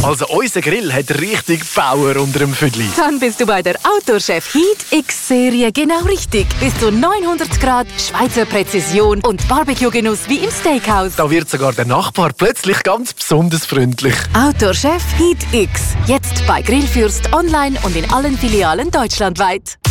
Also unser Grill hat richtig Power unter dem Füdli. Dann bist du bei der Outdoor-Chef Heat X-Serie genau richtig. Bis zu 900 Grad, Schweizer Präzision und Barbecue-Genuss wie im Steakhouse. Da wird sogar der Nachbar plötzlich ganz besonders freundlich. Outdoor-Chef Heat X. Jetzt bei Grillfürst online und in allen Filialen deutschlandweit.